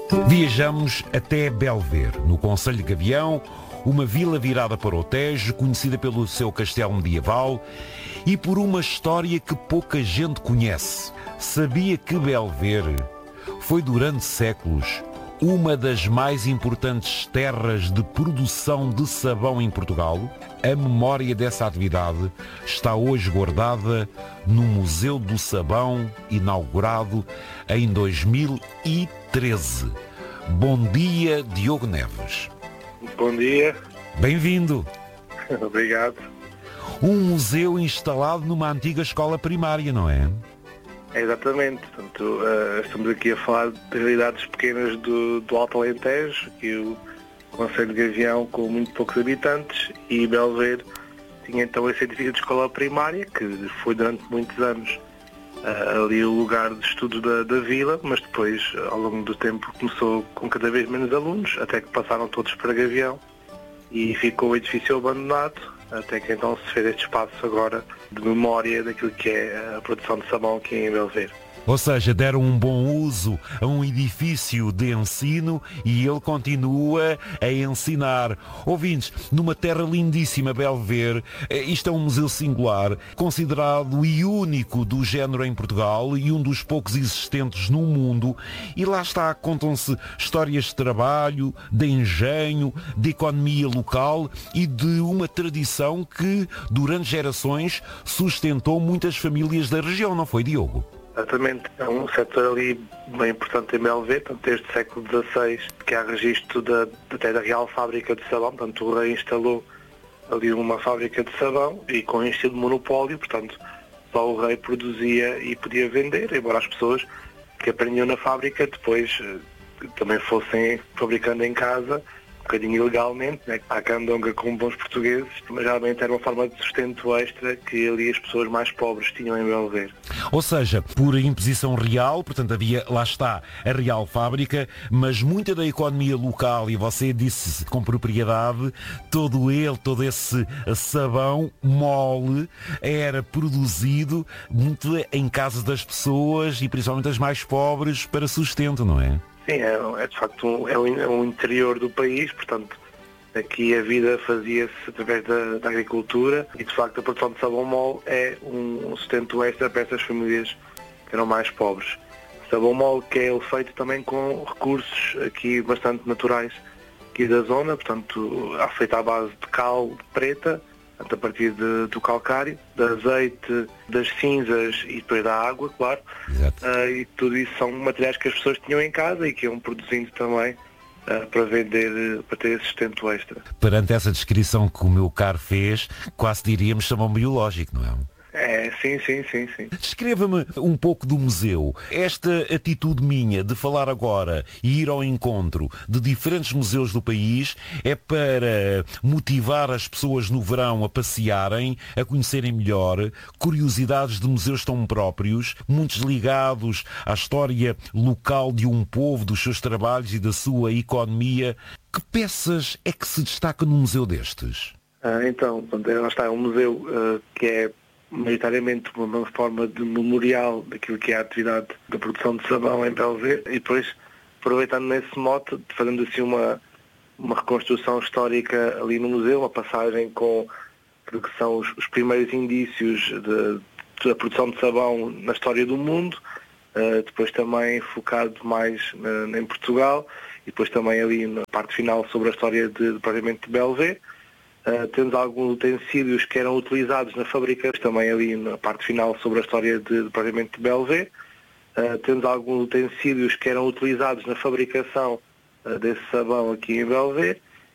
Viajamos até Belver, no concelho de Gavião, uma vila virada para o Tejo, conhecida pelo seu castelo medieval e por uma história que pouca gente conhece. Sabia que Belver foi durante séculos uma das mais importantes terras de produção de sabão em Portugal? A memória dessa atividade está hoje guardada no Museu do Sabão, inaugurado em 2013. Bom dia, Diogo Neves. Bom dia. Bem-vindo. Obrigado. Um museu instalado numa antiga escola primária, não é? Exatamente. Portanto, estamos aqui a falar de realidades pequenas do Alto Alentejo, que o concelho de Gavião com muito poucos habitantes, e Belver tinha então esse edifício de escola primária, que foi durante muitos anos ali o lugar de estudo da vila, mas depois, ao longo do tempo, começou com cada vez menos alunos, até que passaram todos para Gavião e ficou o edifício abandonado, até que então se fez este espaço agora de memória daquilo que é a produção de sabão aqui em Belver. Ou seja, deram um bom uso a um edifício de ensino e ele continua a ensinar. Ouvintes, numa terra lindíssima, Belver, isto é um museu singular, considerado e único do género em Portugal e um dos poucos existentes no mundo. E lá está, contam-se histórias de trabalho, de engenho, de economia local e de uma tradição que, durante gerações, sustentou muitas famílias da região, não foi, Diogo? Exatamente, é um setor ali bem importante em Belver, portanto, desde o século XVI, que há registro até da Real Fábrica de Sabão, portanto o rei instalou ali uma fábrica de sabão e com estilo de monopólio, portanto só o rei produzia e podia vender, embora as pessoas que aprendiam na fábrica depois também fossem fabricando em casa, um bocadinho ilegalmente, né? À candonga com bons portugueses, mas realmente era uma forma de sustento extra que ali as pessoas mais pobres tinham em Belver. Ou seja, por imposição real, portanto havia, lá está, a Real Fábrica, mas muita da economia local, e você disse com propriedade, todo esse sabão mole era produzido muito em casa das pessoas e principalmente as mais pobres para sustento, não é? Sim, é de facto um interior do país, portanto aqui a vida fazia-se através da agricultura e de facto a produção de sabão mole é um sustento extra para essas famílias que eram mais pobres. Sabão mole que é feito também com recursos aqui bastante naturais aqui da zona, portanto feito à base de cal preta, portanto, a partir do calcário, do azeite, das cinzas e depois da água, claro. E tudo isso são materiais que as pessoas tinham em casa e que iam produzindo também para vender, para ter esse sustento extra. Perante essa descrição que o meu caro fez, quase diríamos sabão biológico, não é? Sim. Descreva-me um pouco do museu. Esta atitude minha de falar agora e ir ao encontro de diferentes museus do país é para motivar as pessoas no verão a passearem, a conhecerem melhor, curiosidades de museus tão próprios, muitos ligados à história local de um povo, dos seus trabalhos e da sua economia. Que peças é que se destaca num museu destes? Então, lá está, um museu que é maioritariamente uma forma de memorial daquilo que é a atividade da produção de sabão em Belver e depois, aproveitando nesse mote, fazendo assim uma reconstrução histórica ali no museu, uma passagem com aquilo que são os primeiros indícios da produção de sabão na história do mundo, depois também focado mais em Portugal e depois também ali na parte final sobre a história propriamente de Belver. Temos alguns utensílios que eram utilizados na fabricação, também ali na parte final sobre a história propriamente de Belver. Temos alguns utensílios que eram utilizados na fabricação desse sabão aqui em Belver.